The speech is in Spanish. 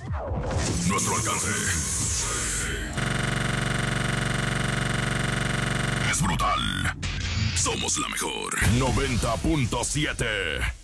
Nuestro alcance es brutal. Somos la mejor. 90.7